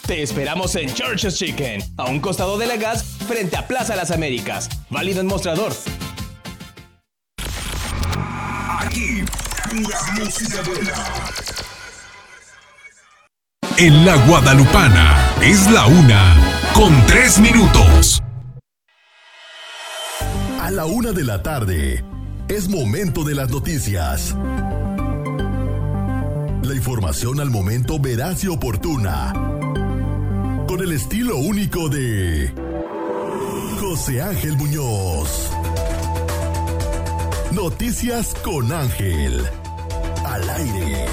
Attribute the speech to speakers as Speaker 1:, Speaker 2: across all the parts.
Speaker 1: Te esperamos en Church's Chicken, a un costado de la gas, frente a Plaza Las Américas. Válido en mostrador.
Speaker 2: Aquí, la música buena.
Speaker 3: En la Guadalupana es la 1:03.
Speaker 2: A la 1 de la tarde es momento de las noticias. La información al momento veraz y oportuna. Con el estilo único de José Ángel Muñoz. Noticias con Ángel. Al aire.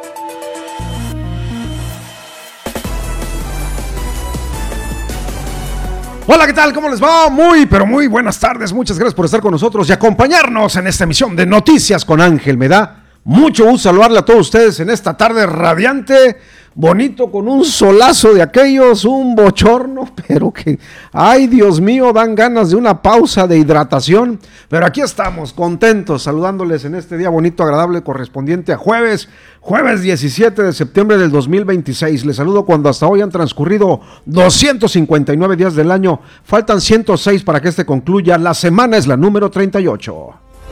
Speaker 4: Hola, ¿qué tal? ¿Cómo les va? Muy, pero muy buenas tardes. Muchas gracias por estar con nosotros y acompañarnos en esta emisión de Noticias con Ángel. Me da mucho gusto saludarle a todos ustedes en esta tarde radiante, bonito, con un solazo de aquellos, un bochorno, pero que, ay Dios mío, dan ganas de una pausa de hidratación. Pero aquí estamos, contentos, saludándoles en este día bonito, agradable, correspondiente a jueves 17 de septiembre del 2026. Les saludo cuando hasta hoy han transcurrido 259 días del año. Faltan 106 para que este concluya. La semana es la número 38.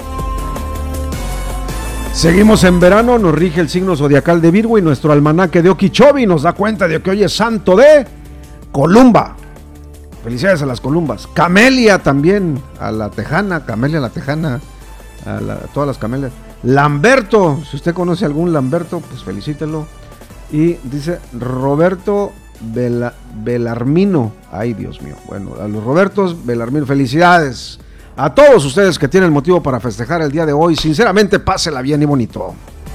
Speaker 4: Seguimos en verano, nos rige el signo zodiacal de Virgo y nuestro almanaque de Okeechobee nos da cuenta de que hoy es santo de Columba. Felicidades a las Columbas. Camelia también, a la Tejana, Camelia la Tejana, a todas las Camelias. Lamberto, si usted conoce algún Lamberto, pues felicítelo. Y dice Roberto Belarmino. Ay, Dios mío. Bueno, a los Robertos Belarmino, felicidades. A todos ustedes que tienen motivo para festejar el día de hoy, sinceramente, pásela bien y bonito.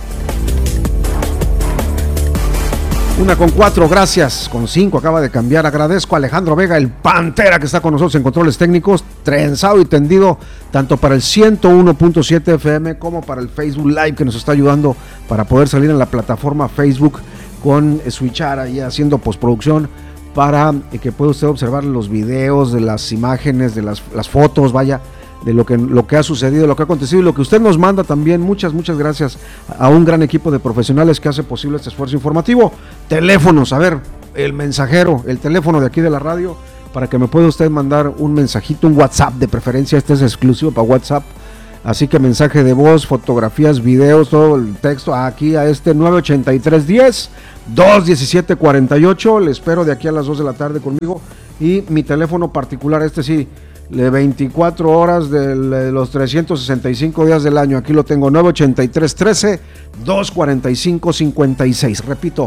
Speaker 4: 1:04, gracias. Con 5 acaba de cambiar. Agradezco a Alejandro Vega, el Pantera, que está con nosotros en controles técnicos, trenzado y tendido, tanto para el 101.7 FM como para el Facebook Live, que nos está ayudando para poder salir en la plataforma Facebook con Switchar ahí haciendo postproducción, para que pueda usted observar los videos, de las imágenes, de las fotos, vaya, de lo que ha sucedido, lo que ha acontecido y lo que usted nos manda también. Muchas gracias a un gran equipo de profesionales que hace posible este esfuerzo informativo. Teléfonos, a ver, el mensajero, el teléfono de aquí de la radio, para que me pueda usted mandar un mensajito, un WhatsApp de preferencia. Este es exclusivo para WhatsApp. Así que mensaje de voz, fotografías, videos, todo el texto aquí a este 983-10-217-48. Le espero de aquí a las 2 de la tarde conmigo. Y mi teléfono particular, este sí, de 24 horas de los 365 días del año. Aquí lo tengo, 983-13-245-56. Repito,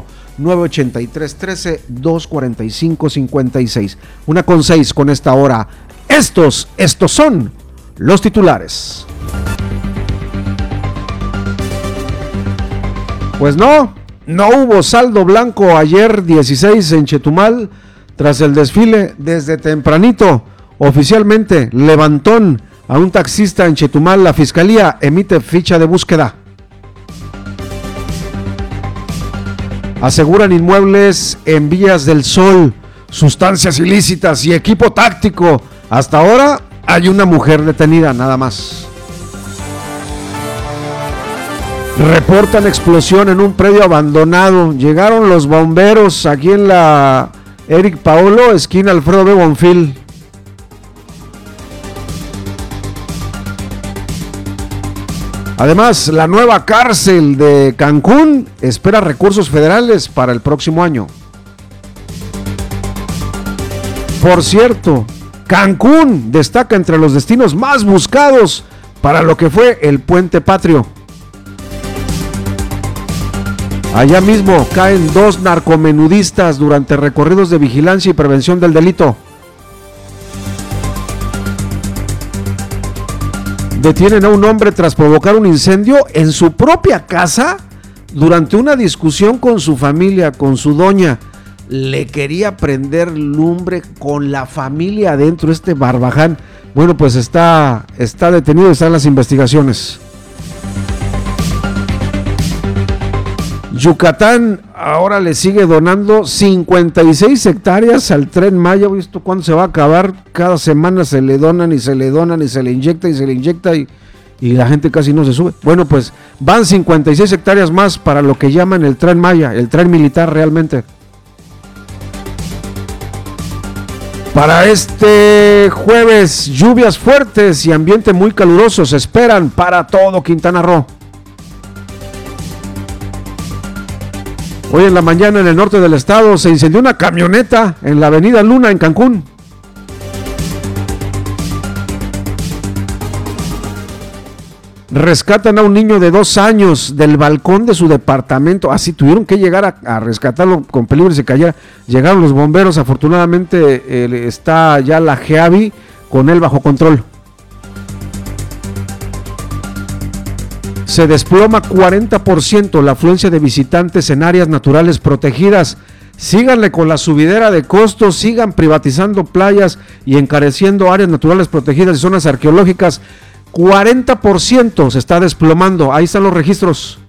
Speaker 4: 983-13-245-56. 1:06 con esta hora. Estos son los titulares. Pues no hubo saldo blanco ayer 16 en Chetumal, tras el desfile desde tempranito. Oficialmente levantón a un taxista en Chetumal. La fiscalía emite ficha de búsqueda. Aseguran inmuebles en Villas del Sol, sustancias ilícitas y equipo táctico. Hasta ahora hay una mujer detenida, nada más. Reportan explosión en un predio abandonado. Llegaron los bomberos aquí en la Eric Paolo, esquina Alfredo B. Bonfil. Además, la nueva cárcel de Cancún espera recursos federales para el próximo año. Por cierto, Cancún destaca entre los destinos más buscados para lo que fue el Puente Patrio. Allá mismo caen 2 narcomenudistas durante recorridos de vigilancia y prevención del delito. Detienen a un hombre tras provocar un incendio en su propia casa durante una discusión con su familia, con su doña. Le quería prender lumbre con la familia adentro, este barbaján. Bueno, pues está detenido, está en las investigaciones. Yucatán ahora le sigue donando 56 hectáreas al Tren Maya. ¿Visto cuándo se va a acabar? Cada semana se le donan y se le donan y se le inyecta y la gente casi no se sube. Bueno, pues van 56 hectáreas más para lo que llaman el Tren Maya, el tren militar realmente. Para este jueves, lluvias fuertes y ambiente muy caluroso se esperan para todo Quintana Roo. Hoy en la mañana en el norte del estado se incendió una camioneta en la avenida Luna en Cancún. Rescatan a un niño de 2 años del balcón de su departamento. Así tuvieron que llegar a rescatarlo con peligro de se cayera. Llegaron los bomberos, afortunadamente está ya la GEAVI con él bajo control. Se desploma 40% la afluencia de visitantes en áreas naturales protegidas. Síganle con la subidera de costos, sigan privatizando playas y encareciendo áreas naturales protegidas y zonas arqueológicas. 40% se está desplomando, ahí están los registros.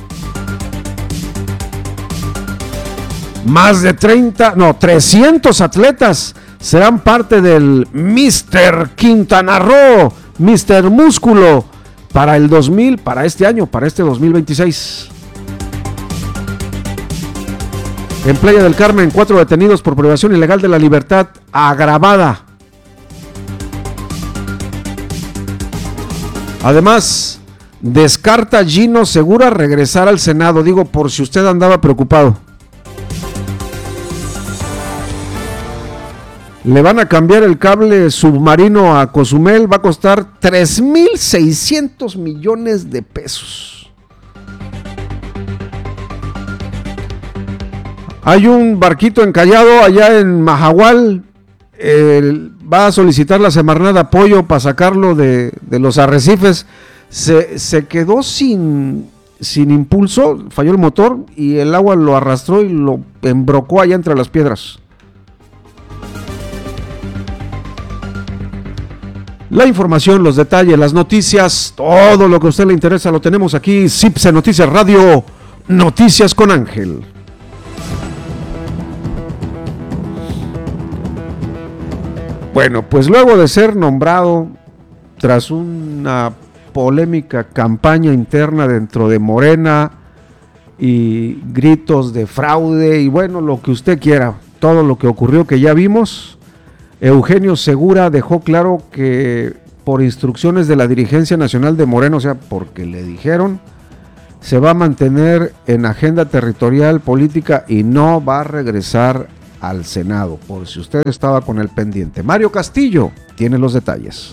Speaker 4: Más de 300 atletas serán parte del Mr. Quintana Roo, Mr. Músculo, para este año, para este 2026. En Playa del Carmen, 4 detenidos por privación ilegal de la libertad agravada. Además, descarta Gino Segura regresar al Senado. Digo, por si usted andaba preocupado. Le van a cambiar el cable submarino a Cozumel. Va a costar 3,600 millones de pesos. Hay un barquito encallado allá en Mahahual. Va a solicitar la Semarnat apoyo para sacarlo de los arrecifes. Se quedó sin impulso, falló el motor y el agua lo arrastró y lo embrocó allá entre las piedras. La información, los detalles, las noticias, todo lo que a usted le interesa lo tenemos aquí. CIPSE Noticias Radio, Noticias con Ángel. Bueno, pues luego de ser nombrado, tras una polémica campaña interna dentro de Morena y gritos de fraude y bueno, lo que usted quiera, todo lo que ocurrió que ya vimos, Eugenio Segura dejó claro que por instrucciones de la dirigencia nacional de Morena, o sea, porque le dijeron, se va a mantener en agenda territorial política y no va a regresar al Senado, por si usted estaba con el pendiente. Mario Castillo tiene los detalles.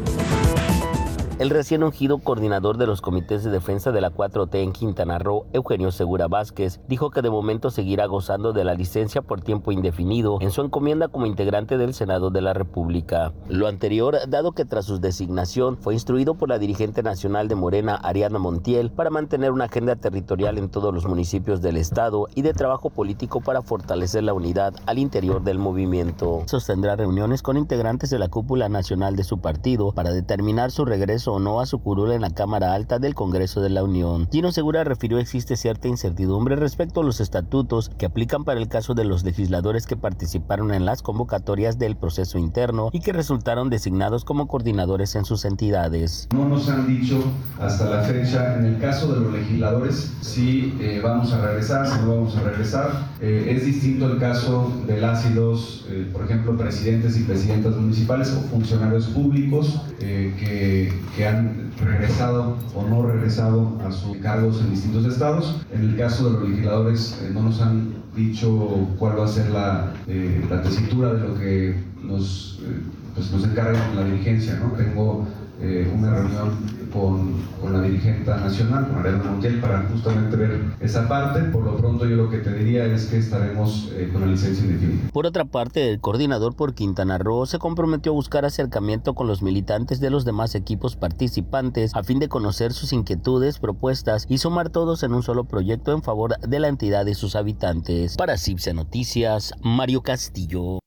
Speaker 5: El recién ungido coordinador de los comités de defensa de la 4T en Quintana Roo, Eugenio Segura Vázquez, dijo que de momento seguirá gozando de la licencia por tiempo indefinido en su encomienda como integrante del Senado de la República. Lo anterior, dado que tras su designación fue instruido por la dirigente nacional de Morena, Ariadna Montiel, para mantener una agenda territorial en todos los municipios del estado y de trabajo político para fortalecer la unidad al interior del movimiento. Sostendrá reuniones con integrantes de la cúpula nacional de su partido para determinar su regreso o no a su curul en la Cámara Alta del Congreso de la Unión. Gino Segura refirió existe cierta incertidumbre respecto a los estatutos que aplican para el caso de los legisladores que participaron en las convocatorias del proceso interno y que resultaron designados como coordinadores en sus entidades.
Speaker 6: No nos han dicho hasta la fecha, en el caso de los legisladores, si vamos a regresar, si no vamos a regresar. Es distinto el caso de las y los, por ejemplo, presidentes y presidentas municipales o funcionarios públicos que han regresado o no regresado a sus cargos en distintos estados. En el caso de los legisladores no nos han dicho cuál va a ser la tesitura de lo que nos encarga la dirigencia, ¿no? Tengo una reunión con la dirigente nacional, con Ariadna Montiel, para justamente ver esa parte. Por lo pronto yo lo que te diría es que estaremos con la licencia indefinida.
Speaker 5: Por otra parte, el coordinador por Quintana Roo se comprometió a buscar acercamiento con los militantes de los demás equipos participantes a fin de conocer sus inquietudes, propuestas y sumar todos en un solo proyecto en favor de la entidad y sus habitantes. Para CIPSE Noticias, Mario Castillo.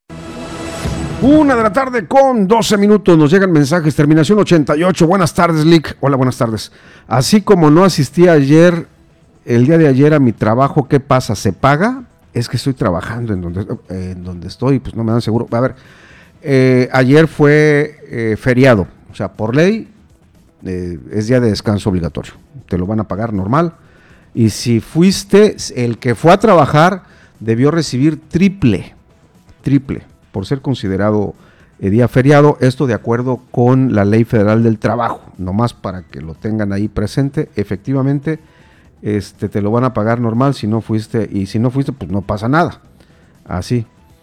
Speaker 4: 1:00 con 12 minutos, nos llegan mensajes, terminación 88, buenas tardes Lick, hola, buenas tardes. Así como no asistí el día de ayer a mi trabajo, ¿qué pasa? ¿Se paga? Es que estoy trabajando en donde estoy, pues no me dan seguro. A ver, ayer fue feriado, o sea, por ley es día de descanso obligatorio, te lo van a pagar normal, y si fuiste, el que fue a trabajar debió recibir triple. por ser considerado día feriado, esto de acuerdo con la Ley Federal del Trabajo, nomás para que lo tengan ahí presente. Efectivamente, te lo van a pagar normal si no fuiste, y si no fuiste, pues no pasa nada, así.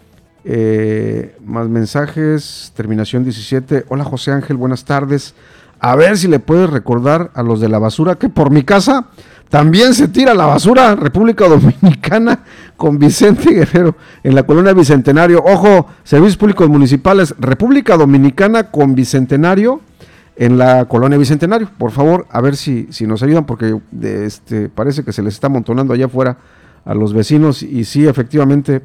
Speaker 4: Más mensajes, terminación 17. Hola José Ángel, buenas tardes. A ver si le puedes recordar a los de la basura que por mi casa también se tira la basura. República Dominicana con Vicente Guerrero en la colonia Bicentenario. Ojo, servicios públicos municipales, República Dominicana con Bicentenario en la colonia Bicentenario. Por favor, a ver si nos ayudan, porque parece que se les está amontonando allá afuera a los vecinos, y sí, efectivamente,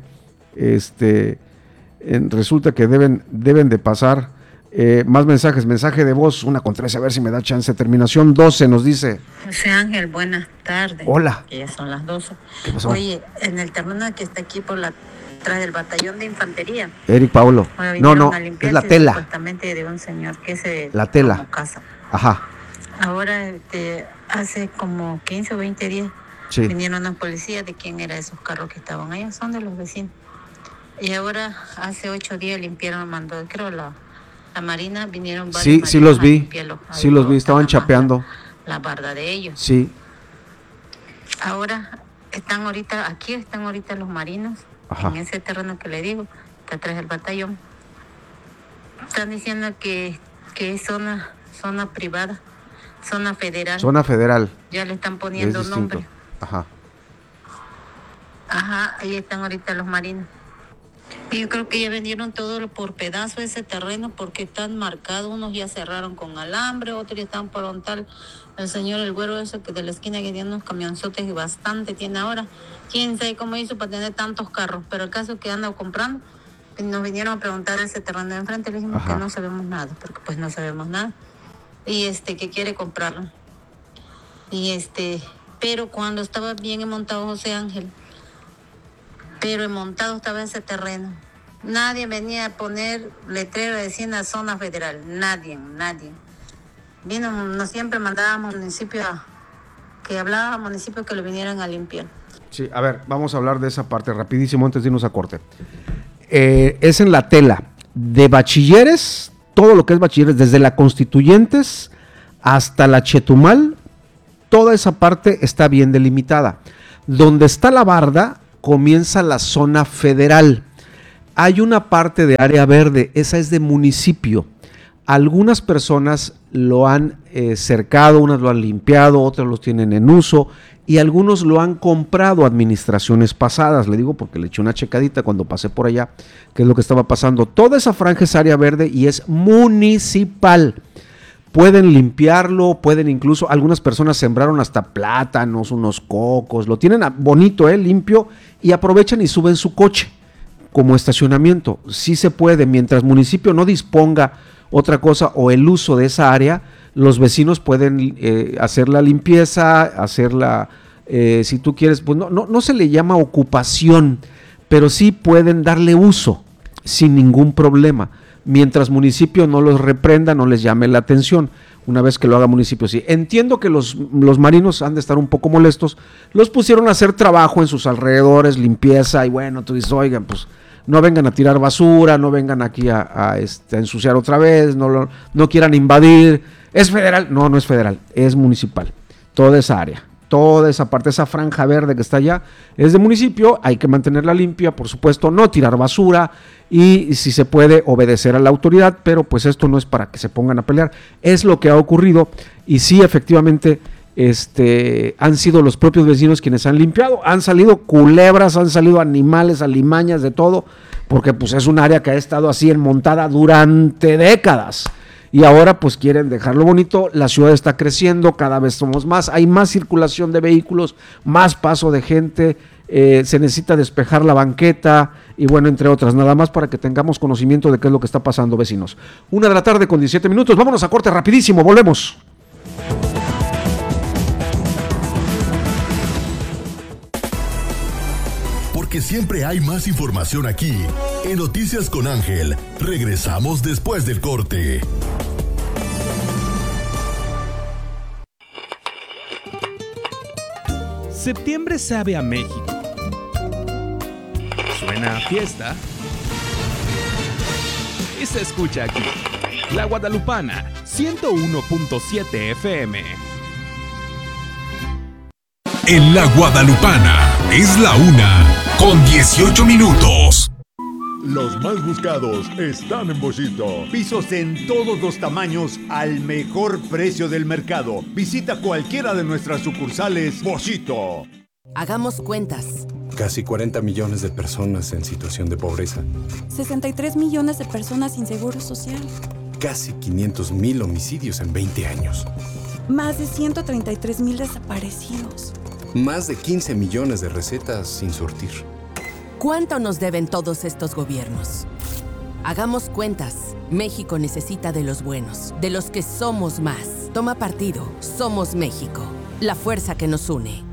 Speaker 4: resulta que deben de pasar. Más mensajes, mensaje de voz, 1:13, a ver si me da chance. Terminación 12 nos dice:
Speaker 7: José Ángel, buenas tardes.
Speaker 4: Hola.
Speaker 7: Que ya son las 12.
Speaker 4: ¿Qué pasó?
Speaker 7: Oye, en el terreno que está aquí tras del batallón de infantería.
Speaker 4: Eric Paulo. No, es la tela.
Speaker 7: Supuestamente de un señor que se
Speaker 4: la tela.
Speaker 7: Como casa.
Speaker 4: Ajá.
Speaker 7: Ahora, hace como 15 o 20 días,
Speaker 4: sí,
Speaker 7: vinieron unos policías. ¿De quién eran esos carros que estaban allá? Son de los vecinos. Y ahora, hace 8 días limpiaron, mandó, creo, la Marina, vinieron varios.
Speaker 4: Sí los vi, estaban chapeando
Speaker 7: la barda de ellos.
Speaker 4: Sí.
Speaker 7: Ahora están ahorita los marinos. Ajá. En ese terreno que le digo, está atrás del batallón. Están diciendo que es zona privada, zona federal.
Speaker 4: Zona federal.
Speaker 7: Ya le están poniendo nombre.
Speaker 4: Ajá,
Speaker 7: ahí están ahorita los marinos. Y yo creo que ya vendieron todo por pedazo ese terreno, porque están marcados, unos ya cerraron con alambre, otros ya están por tal. El señor, el güero ese que de la esquina, que tiene unos camionzotes y bastante tiene ahora. Quién sabe cómo hizo para tener tantos carros, pero el caso es que anda comprando. Nos vinieron a preguntar ese terreno de enfrente, le dijimos que no sabemos nada, porque pues no sabemos nada. Y que quiere comprarlo. Y pero cuando estaba bien montado José Ángel, pero montado estaba ese terreno, nadie venía a poner letrero de decir la zona federal, nadie. Vino, no siempre mandábamos municipio que lo vinieran a limpiar.
Speaker 4: Sí, a ver, vamos a hablar de esa parte rapidísimo antes de irnos a corte. Es en la tela de bachilleres, todo lo que es bachilleres, desde la Constituyentes hasta la Chetumal, toda esa parte está bien delimitada. Donde está la barda comienza la zona federal. Hay una parte de área verde, esa es de municipio. Algunas personas lo han cercado, unas lo han limpiado, otras los tienen en uso, y algunos lo han comprado administraciones pasadas. Le digo porque le eché una checadita cuando pasé por allá, qué es lo que estaba pasando. Toda esa franja es área verde y es municipal. Pueden limpiarlo, pueden incluso, algunas personas sembraron hasta plátanos, unos cocos, lo tienen bonito, limpio, y aprovechan y suben su coche como estacionamiento. Sí se puede, mientras municipio no disponga otra cosa o el uso de esa área, los vecinos pueden hacer la limpieza, hacerla, si tú quieres, pues no se le llama ocupación, pero sí pueden darle uso sin ningún problema. Mientras municipio no los reprenda, no les llame la atención. Una vez que lo haga municipio, sí. Entiendo que los marinos han de estar un poco molestos. Los pusieron a hacer trabajo en sus alrededores, limpieza, y bueno, tú dices, oigan, pues no vengan a tirar basura, no vengan aquí a ensuciar otra vez, no quieran invadir. ¿Es federal? No es federal, es municipal. Toda esa área, toda esa parte, esa franja verde que está allá, es de municipio. Hay que mantenerla limpia, por supuesto, no tirar basura, y si se puede obedecer a la autoridad, pero pues esto no es para que se pongan a pelear, es lo que ha ocurrido. Y sí, efectivamente, han sido los propios vecinos quienes han limpiado, han salido culebras, han salido animales, alimañas, de todo, porque pues es un área que ha estado así enmontada durante décadas, y ahora pues quieren dejarlo bonito. La ciudad está creciendo, cada vez somos más, hay más circulación de vehículos, más paso de gente, se necesita despejar la banqueta, y bueno, entre otras, nada más para que tengamos conocimiento de qué es lo que está pasando, vecinos. 1:17 p.m, vámonos a corte rapidísimo, volvemos.
Speaker 2: Porque siempre hay más información aquí, en Noticias con Ángel. Regresamos después del corte.
Speaker 1: Septiembre sabe a México. Suena a fiesta,
Speaker 3: y se escucha aquí. La Guadalupana, 101.7 FM. En La Guadalupana, es la 1:18.
Speaker 8: Los más buscados están en Boschito. Pisos en todos los tamaños al mejor precio del mercado. Visita cualquiera de nuestras sucursales Boschito.
Speaker 9: Hagamos cuentas.
Speaker 10: Casi 40 millones de personas en situación de pobreza.
Speaker 11: 63 millones de personas sin seguro social.
Speaker 10: Casi 500,000 homicidios en 20 años.
Speaker 11: Más de 133,000 desaparecidos.
Speaker 10: Más de 15 millones de recetas sin surtir.
Speaker 9: ¿Cuánto nos deben todos estos gobiernos? Hagamos cuentas. México necesita de los buenos, de los que somos más. Toma partido. Somos México. La fuerza que nos une.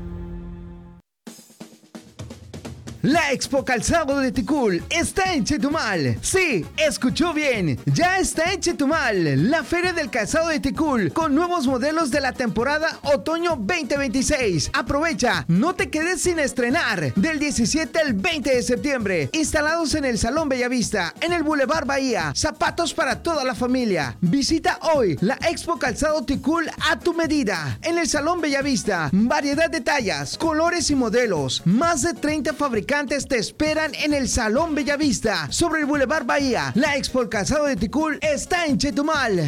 Speaker 12: La Expo Calzado de Ticul está en Chetumal. Sí, escuchó bien. Ya está en Chetumal. La Feria del Calzado de Ticul con nuevos modelos de la temporada Otoño 2026. Aprovecha, no te quedes sin estrenar. Del 17 al 20 de septiembre. Instalados en el Salón Bellavista, en el Boulevard Bahía. Zapatos para toda la familia. Visita hoy la Expo Calzado Ticul a tu medida. En el Salón Bellavista, variedad de tallas, colores y modelos. Más de 30 fabricantes te esperan en el Salón Bellavista, sobre el Boulevard Bahía. La Expo Calzado de Ticul está en Chetumal.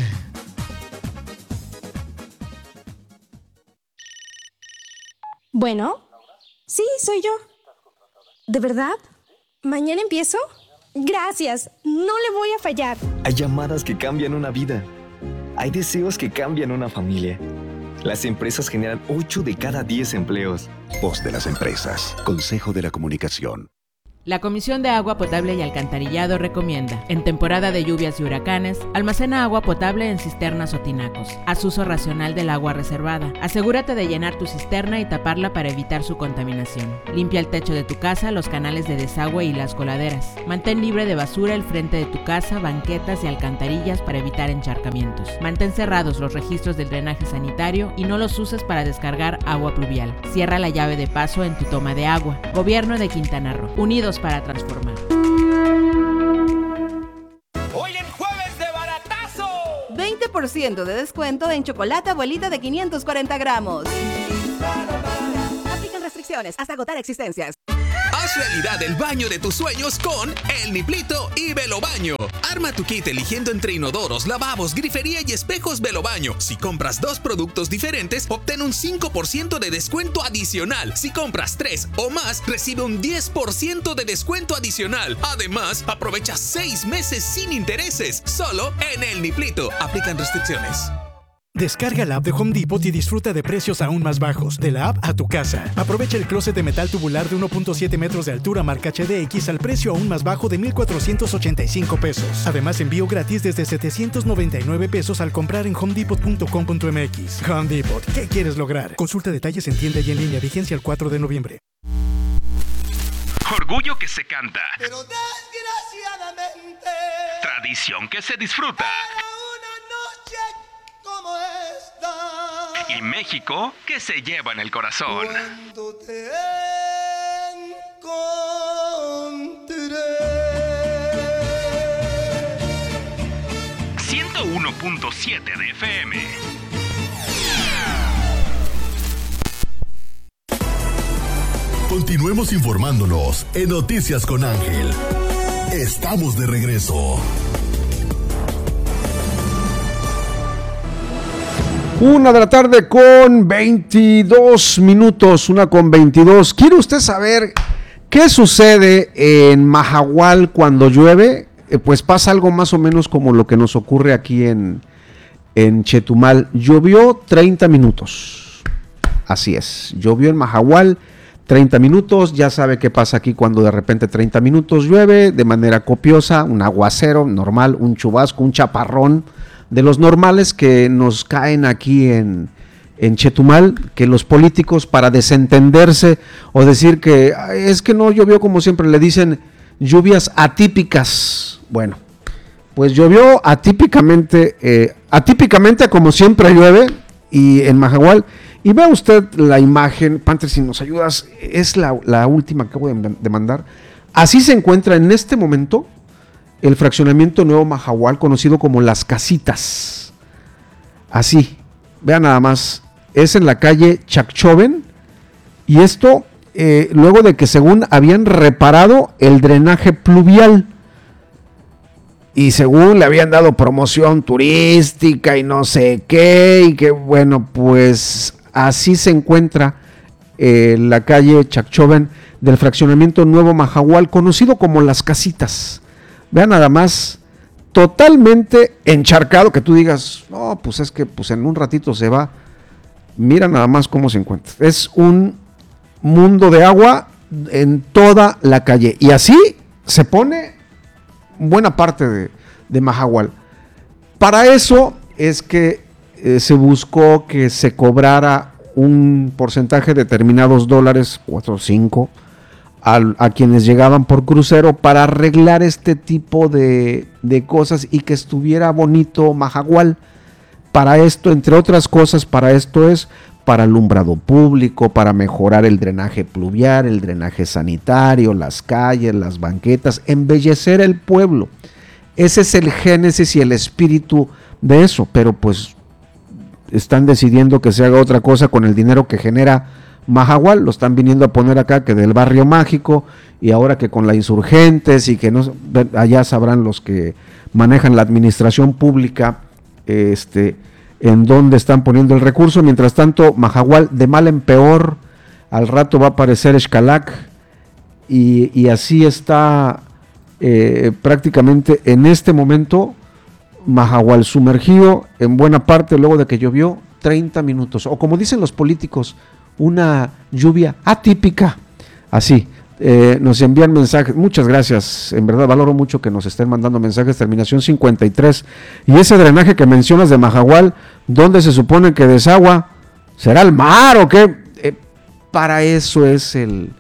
Speaker 13: Bueno, sí, soy yo. ¿De verdad? ¿Mañana empiezo? Gracias, no le voy a fallar.
Speaker 14: Hay llamadas que cambian una vida. Hay deseos que cambian una familia. Las empresas generan 8 de cada 10 empleos.
Speaker 15: Voz de las empresas. Consejo de la Comunicación.
Speaker 16: La Comisión de Agua Potable y Alcantarillado recomienda, en temporada de lluvias y huracanes, almacena agua potable en cisternas o tinacos. Haz uso racional del agua reservada. Asegúrate de llenar tu cisterna y taparla para evitar su contaminación. Limpia el techo de tu casa, los canales de desagüe y las coladeras. Mantén libre de basura el frente de tu casa, banquetas y alcantarillas para evitar encharcamientos. Mantén cerrados los registros del drenaje sanitario y no los uses para descargar agua pluvial. Cierra la llave de paso en tu toma de agua. Gobierno de Quintana Roo. Unidos para transformar.
Speaker 17: Hoy en Jueves de Baratazo.
Speaker 18: 20% de descuento en chocolate abuelita de 540 gramos. Aplican restricciones hasta agotar existencias.
Speaker 19: Haz realidad el baño de tus sueños con El Niplito y Velobaño. Arma tu kit eligiendo entre inodoros, lavabos, grifería y espejos Velobaño. Si compras 2 productos diferentes, obtén un 5% de descuento adicional. Si compras 3 o más, recibe un 10% de descuento adicional. Además, aprovecha 6 meses sin intereses. Solo en El Niplito. Aplican restricciones.
Speaker 20: Descarga la app de Home Depot y disfruta de precios aún más bajos. De la app a tu casa. Aprovecha el closet de metal tubular de 1.7 metros de altura marca HDX al precio aún más bajo de $1,485. Además, envío gratis desde $799 al comprar en homedepot.com.mx. Home Depot. ¿Qué quieres lograr? Consulta detalles en tienda y en línea. Vigencia el 4 de noviembre.
Speaker 3: Orgullo que se canta.
Speaker 17: Pero desgraciadamente.
Speaker 3: Tradición que se disfruta.
Speaker 17: Como esta,
Speaker 3: y México que se lleva en el corazón.
Speaker 17: Cuando te encontré.
Speaker 3: 101.7 de FM.
Speaker 2: Continuemos informándonos en Noticias con Ángel. Estamos de regreso.
Speaker 4: 1 de la tarde con 22 minutos, 1:22. ¿Quiere usted saber qué sucede en Mahahual cuando llueve? Pues pasa algo más o menos como lo que nos ocurre aquí en Chetumal. Llovió 30 minutos. Así es, llovió en Mahahual 30 minutos. Ya sabe qué pasa aquí cuando de repente 30 minutos llueve de manera copiosa, un aguacero normal, un chubasco, un chaparrón de los normales que nos caen aquí en Chetumal, que los políticos, para desentenderse o decir que es que no llovió como siempre, le dicen lluvias atípicas. Bueno, pues llovió atípicamente como siempre llueve y en Mahahual. Y vea usted la imagen, Panther, si nos ayudas, es la última que acabo de mandar. Así se encuentra en este momento el fraccionamiento Nuevo Mahahual, conocido como Las Casitas. Así, vean nada más, es en la calle Chacchoven, y esto luego de que según habían reparado el drenaje pluvial, y según le habían dado promoción turística y no sé qué, y que bueno, pues así se encuentra la calle Chacchoven del fraccionamiento Nuevo Mahahual, conocido como Las Casitas. Vean nada más, totalmente encharcado, que tú digas, no, pues es que pues en un ratito se va. Mira nada más cómo se encuentra. Es un mundo de agua en toda la calle. Y así se pone buena parte de Mahahual. Para eso es que se buscó que se cobrara un porcentaje de determinados dólares, 4 o 5, a quienes llegaban por crucero para arreglar este tipo de cosas y que estuviera bonito Mahahual. Para esto, entre otras cosas, para esto es para alumbrado público, para mejorar el drenaje pluvial, el drenaje sanitario, las calles, las banquetas, embellecer el pueblo. Ese es el génesis y el espíritu de eso, pero pues están decidiendo que se haga otra cosa con el dinero que genera Mahahual. Lo están viniendo a poner acá, que del barrio mágico, y ahora que con la Insurgentes, y que no, allá sabrán los que manejan la administración pública en dónde están poniendo el recurso. Mientras tanto, Mahahual de mal en peor, al rato va a aparecer Xcalac, y así está prácticamente en este momento Mahahual sumergido en buena parte luego de que llovió 30 minutos, o como dicen los políticos, una lluvia atípica. Así, nos envían mensajes, muchas gracias, en verdad valoro mucho que nos estén mandando mensajes, terminación 53, y ese drenaje que mencionas de Mahahual, ¿dónde se supone que desagua? ¿Será el mar o qué? Para eso es el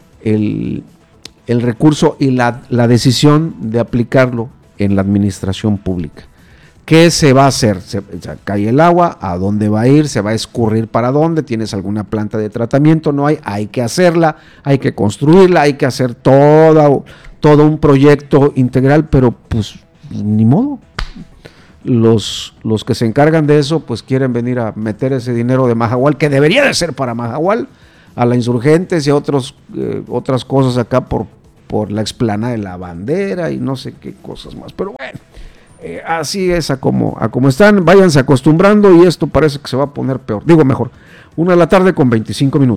Speaker 4: recurso y la decisión de aplicarlo en la administración pública. ¿Qué se va a hacer? Se cae el agua, ¿a dónde va a ir? ¿Se va a escurrir para dónde? ¿Tienes alguna planta de tratamiento? No hay, hay que hacerla, hay que construirla, hay que hacer todo un proyecto integral, pero pues ni modo. Los que se encargan de eso pues quieren venir a meter ese dinero de Mahahual, que debería de ser para Mahahual, a la Insurgentes y a otras cosas acá por la explanada de la bandera y no sé qué cosas más, pero bueno. Así es a como están, váyanse acostumbrando, y esto parece que se va a poner peor, digo mejor. 1:25 p.m.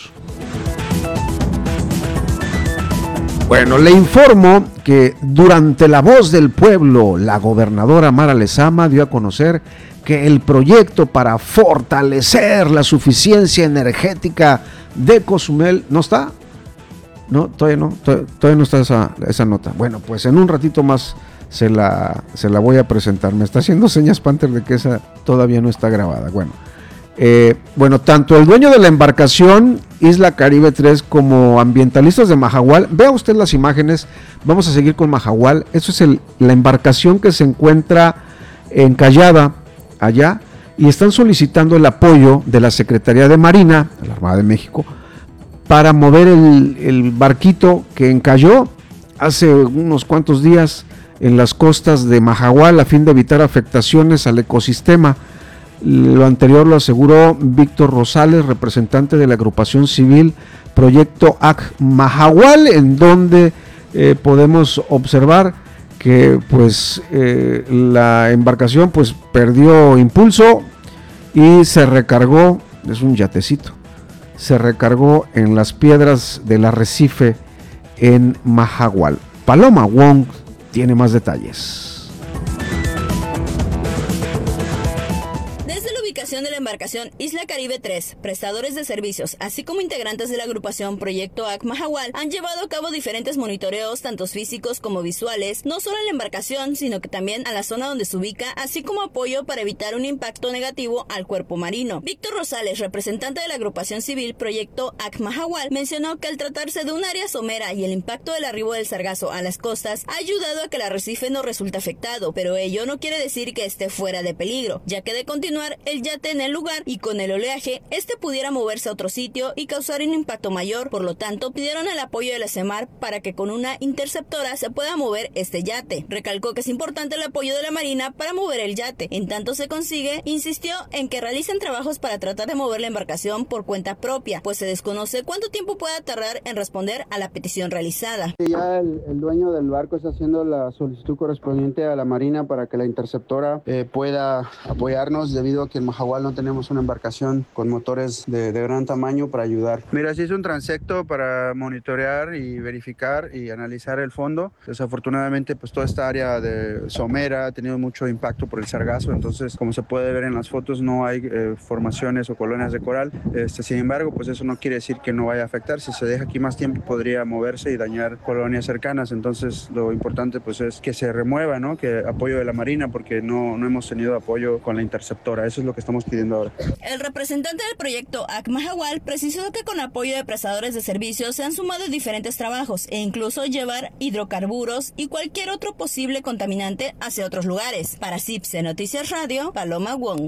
Speaker 4: Bueno, le informo que durante La Voz del Pueblo, la gobernadora Mara Lezama dio a conocer que el proyecto para fortalecer la suficiencia energética de Cozumel, ¿no está? No, todavía no está esa nota. Bueno, pues en un ratito más se la voy a presentar. Me está haciendo señas Panther de que esa todavía no está grabada. Bueno, tanto el dueño de la embarcación Isla Caribe 3 como ambientalistas de Mahahual, vea usted las imágenes, vamos a seguir con Mahahual. Eso es la embarcación que se encuentra encallada allá, y están solicitando el apoyo de la Secretaría de Marina, de la Armada de México, para mover el barquito que encalló hace unos cuantos días en las costas de Mahahual, a fin de evitar afectaciones al ecosistema. Lo anterior lo aseguró Víctor Rosales, representante de la agrupación civil Proyecto AC Mahahual, en donde podemos observar que pues la embarcación pues perdió impulso y se recargó, es un yatecito, se recargó en las piedras del arrecife en Mahahual. Paloma Wong tiene más detalles.
Speaker 21: De la embarcación Isla Caribe 3, prestadores de servicios, así como integrantes de la agrupación Proyecto AC Mahahual, han llevado a cabo diferentes monitoreos, tanto físicos como visuales, no solo en la embarcación, sino que también a la zona donde se ubica, así como apoyo para evitar un impacto negativo al cuerpo marino. Víctor Rosales, representante de la agrupación civil Proyecto AC Mahahual, mencionó que al tratarse de un área somera y el impacto del arribo del sargazo a las costas ha ayudado a que el arrecife no resulte afectado, pero ello no quiere decir que esté fuera de peligro, ya que de continuar el yate yate en el lugar y con el oleaje, este pudiera moverse a otro sitio y causar un impacto mayor. Por lo tanto, pidieron el apoyo de la SEMAR para que con una interceptora se pueda mover este yate. Recalcó que es importante el apoyo de la Marina para mover el yate. En tanto se consigue, insistió en que realicen trabajos para tratar de mover la embarcación por cuenta propia, pues se desconoce cuánto tiempo pueda tardar en responder a la petición realizada.
Speaker 6: Ya el dueño del barco está haciendo la solicitud correspondiente a la Marina para que la interceptora pueda apoyarnos, debido a que en Mahahual no tenemos una embarcación con motores de gran tamaño para ayudar. Mira, se hizo un transecto para monitorear y verificar y analizar el fondo. Desafortunadamente, pues toda esta área de somera ha tenido mucho impacto por el sargazo, entonces, como se puede ver en las fotos, no hay formaciones o colonias de coral. Sin embargo, pues eso no quiere decir que no vaya a afectar. Si se deja aquí más tiempo, podría moverse y dañar colonias cercanas. Entonces, lo importante pues es que se remueva, ¿no? Que apoyo de la Marina, porque no hemos tenido apoyo con la interceptora. Eso es lo que estamos pidiendo ahora.
Speaker 21: El representante del proyecto ACMAHAWAL precisó que con apoyo de prestadores de servicios se han sumado diferentes trabajos e incluso llevar hidrocarburos y cualquier otro posible contaminante hacia otros lugares. Para CIPSE Noticias Radio, Paloma Wong.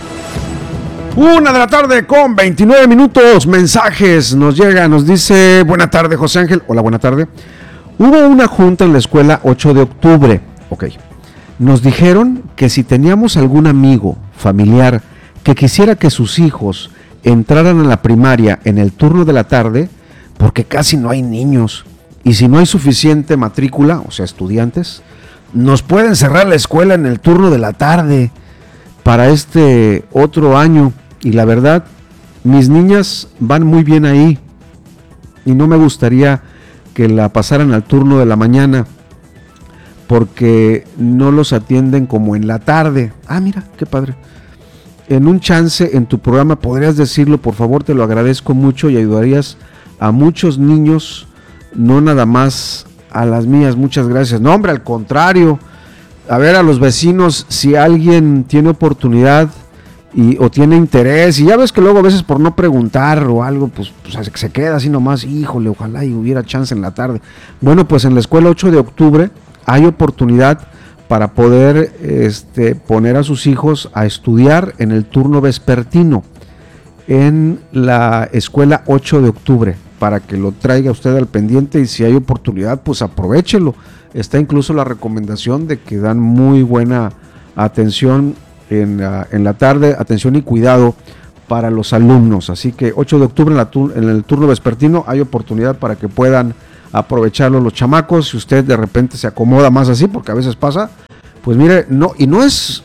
Speaker 4: 1:00 con 29 minutos. Mensajes nos llega, nos dice: buena tarde, José Ángel. Hola, buena tarde. Hubo una junta en la escuela 8 de octubre. Ok. Nos dijeron que si teníamos algún amigo, familiar, que quisiera que sus hijos entraran a la primaria en el turno de la tarde, porque casi no hay niños, y si no hay suficiente matrícula, o sea, estudiantes, nos pueden cerrar la escuela en el turno de la tarde para este otro año. Y la verdad, mis niñas van muy bien ahí y no me gustaría que la pasaran al turno de la mañana, porque no los atienden como en la tarde. Ah, mira, qué padre. En un chance en tu programa podrías decirlo, por favor, te lo agradezco mucho, y ayudarías a muchos niños, no nada más a las mías. Muchas gracias. No, hombre, al contrario. A ver, a los vecinos, si alguien tiene oportunidad o tiene interés, y ya ves que luego a veces por no preguntar o algo, pues se queda así nomás, híjole, ojalá y hubiera chance en la tarde. Bueno, pues en la escuela 8 de octubre hay oportunidad para poder poner a sus hijos a estudiar en el turno vespertino en la escuela 8 de octubre, para que lo traiga usted al pendiente, y si hay oportunidad, pues aprovéchelo. Está incluso la recomendación de que dan muy buena atención en la tarde, atención y cuidado para los alumnos. Así que 8 de octubre en el turno vespertino hay oportunidad para que puedan aprovecharlo los chamacos. Si usted de repente se acomoda más así, porque a veces pasa, pues mire, no es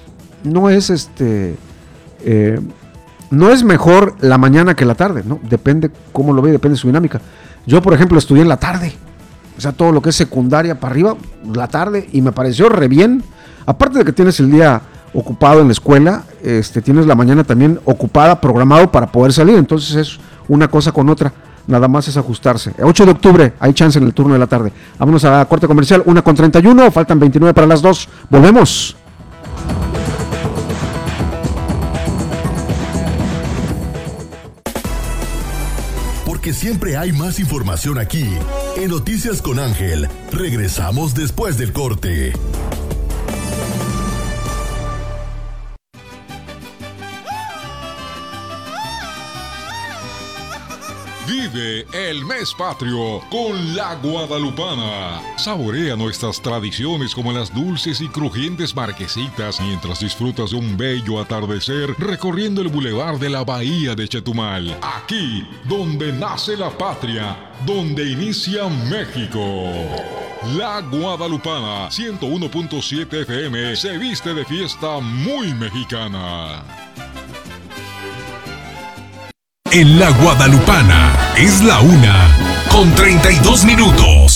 Speaker 4: mejor la mañana que la tarde, ¿no? Depende cómo lo ve, depende de su dinámica. Yo, por ejemplo, estudié en la tarde, o sea, todo lo que es secundaria para arriba, la tarde, y me pareció re bien. Aparte de que tienes el día ocupado en la escuela, tienes la mañana también ocupada, programado para poder salir. Entonces es una cosa con otra, nada más es ajustarse. 8 de octubre hay chance en el turno de la tarde. Vámonos a la corte comercial, 1:31, faltan 29 para las 2. Volvemos.
Speaker 2: Porque siempre hay más información aquí, en Noticias con Ángel. Regresamos después del corte.
Speaker 22: Vive el mes patrio con la Guadalupana. Saborea nuestras tradiciones como las dulces y crujientes marquesitas mientras disfrutas de un bello atardecer recorriendo el bulevar de la Bahía de Chetumal. Aquí, donde nace la patria, donde inicia México. La Guadalupana 101.7 FM se viste de fiesta muy mexicana.
Speaker 23: En la Guadalupana es la 1:32.